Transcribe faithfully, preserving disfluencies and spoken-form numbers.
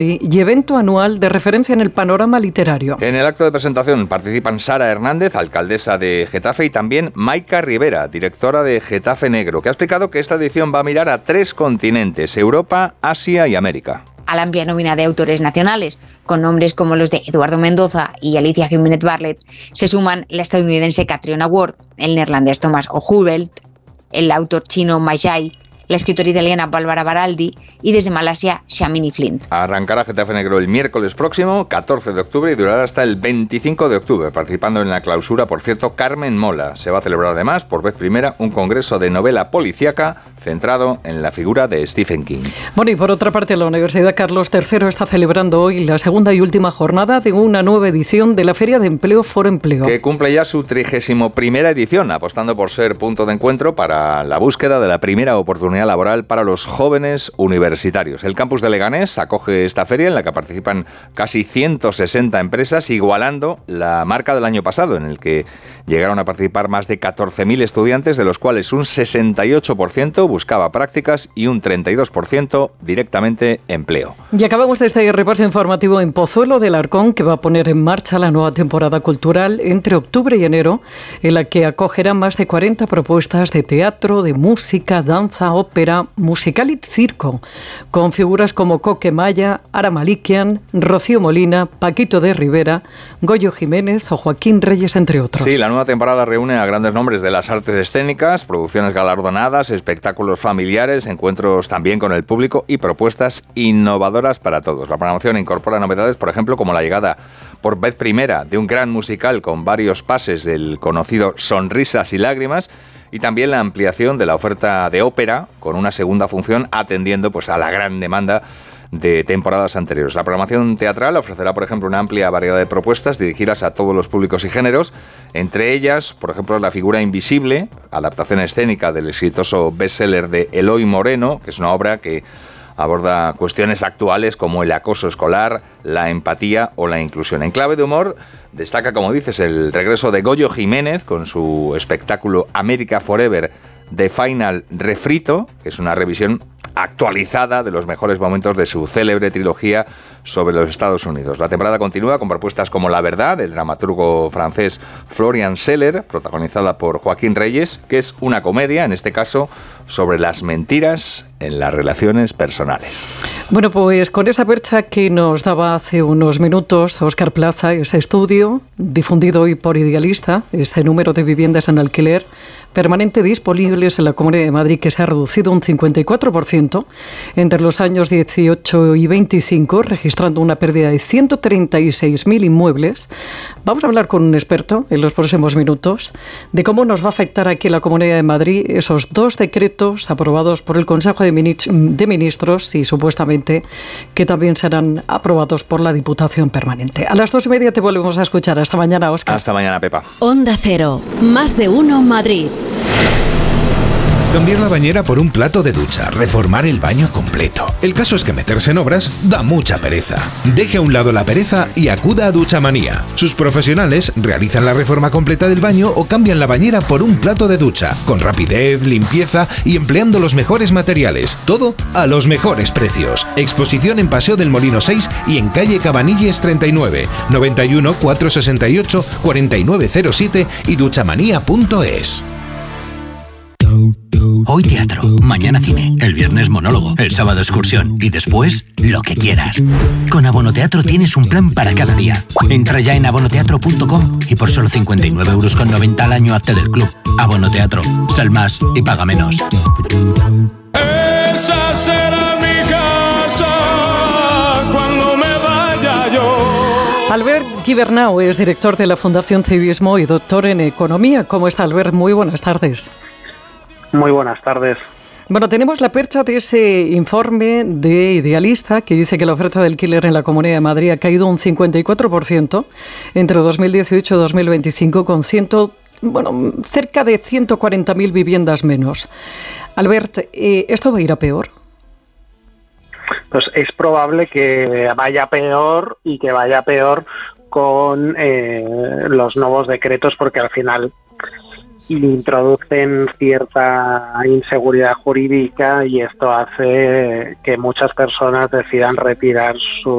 y evento anual de referencia en el panorama literario. En el acto de presentación participan Sara Hernández, alcaldesa de Getafe, y también Maika Rivera, directora de Getafe Negro, que ha explicado que esta edición va a mirar a tres continentes: Europa, Asia y América. A la amplia nómina de autores nacionales, con nombres como los de Eduardo Mendoza y Alicia Jiménez Barlet, se suman la estadounidense Catriona Ward, el neerlandés Thomas O'Hubelt, el autor chino Ma Jai, la escritora italiana Bárbara Baraldi y desde Malasia Shamini Flint. Arrancará Getafe Negro el miércoles próximo, catorce de octubre, y durará hasta el veinticinco de octubre, participando en la clausura, por cierto, Carmen Mola. Se va a celebrar además, por vez primera, un congreso de novela policíaca centrado en la figura de Stephen King. Bueno, y por otra parte, la Universidad Carlos tercero está celebrando hoy la segunda y última jornada de una nueva edición de la Feria de Empleo Foro Empleo, que cumple ya su trigésimo primera edición, apostando por ser punto de encuentro para la búsqueda de la primera oportunidad laboral para los jóvenes universitarios. El campus de Leganés acoge esta feria, en la que participan casi ciento sesenta empresas, igualando la marca del año pasado, en el que llegaron a participar más de catorce mil estudiantes, de los cuales un sesenta y ocho por ciento buscaba prácticas y un treinta y dos por ciento directamente empleo. Y acabamos de este repaso informativo en Pozuelo del Arcón, que va a poner en marcha la nueva temporada cultural entre octubre y enero, en la que acogerá más de cuarenta propuestas de teatro, de música, danza, ópera, musical y circo, con figuras como Coque Maya, Ara Malikian, Rocío Molina, Paquito de Rivera, Goyo Jiménez o Joaquín Reyes, entre otros. Sí, la nueva temporada reúne a grandes nombres de las artes escénicas, producciones galardonadas, espectáculos familiares, encuentros también con el público y propuestas innovadoras para todos. La programación incorpora novedades, por ejemplo, como la llegada por vez primera de un gran musical con varios pases del conocido Sonrisas y Lágrimas, y también la ampliación de la oferta de ópera, con una segunda función atendiendo pues a la gran demanda de temporadas anteriores. La programación teatral ofrecerá, por ejemplo, una amplia variedad de propuestas dirigidas a todos los públicos y géneros, entre ellas, por ejemplo, La figura invisible, adaptación escénica del exitoso bestseller de Eloy Moreno, que es una obra que aborda cuestiones actuales como el acoso escolar, la empatía o la inclusión. En clave de humor destaca, como dices, el regreso de Goyo Jiménez con su espectáculo America Forever, The Final Refrito, que es una revisión actualizada de los mejores momentos de su célebre trilogía sobre los Estados Unidos. La temporada continúa con propuestas como La verdad, del dramaturgo francés Florian Seller, protagonizada por Joaquín Reyes, que es una comedia, en este caso, sobre las mentiras en las relaciones personales. Bueno, pues con esa percha que nos daba hace unos minutos Óscar Plaza, ese estudio difundido hoy por Idealista, ese número de viviendas en alquiler permanente disponibles en la Comunidad de Madrid, que se ha reducido un cincuenta y cuatro por ciento entre los años dieciocho y veinticinco, registrando una pérdida de ciento treinta y seis mil inmuebles. Vamos a hablar con un experto en los próximos minutos de cómo nos va a afectar aquí en la Comunidad de Madrid esos dos decretos aprobados por el Consejo de Ministros y supuestamente que también serán aprobados por la Diputación Permanente. A las dos y media te volvemos a escuchar. Hasta mañana, Óscar. Hasta mañana, Pepa. Onda Cero, más de uno Madrid. Cambiar la bañera por un plato de ducha, reformar el baño completo. El caso es que meterse en obras da mucha pereza. Deje a un lado la pereza y acuda a Duchamanía. Sus profesionales realizan la reforma completa del baño o cambian la bañera por un plato de ducha, con rapidez, limpieza y empleando los mejores materiales. Todo a los mejores precios. Exposición en Paseo del Molino seis y en calle Cabanilles treinta y nueve, noventa y uno, cuatrocientos sesenta y ocho, cuarenta y nueve cero siete y duchamanía punto es. Hoy teatro, mañana cine, el viernes monólogo, el sábado excursión y después lo que quieras. Con Abonoteatro tienes un plan para cada día. Entra ya en abonoteatro punto com y por solo cincuenta y nueve euros con noventa al año hazte del club. Abonoteatro, sal más y paga menos. Esa será mi casa cuando me vaya yo. Albert Gibernau es director de la Fundación Civismo y doctor en Economía. ¿Cómo está, Albert? Muy buenas tardes. Muy buenas tardes. Bueno, tenemos la percha de ese informe de Idealista que dice que la oferta de alquiler en la Comunidad de Madrid ha caído un cincuenta y cuatro por ciento entre dos mil dieciocho y dos mil veinticinco, con ciento, bueno, cerca de ciento cuarenta mil viviendas menos. Albert, eh, ¿esto va a ir a peor? Pues es probable que vaya peor y que vaya peor con eh, los nuevos decretos, porque al final introducen cierta inseguridad jurídica y esto hace que muchas personas decidan retirar su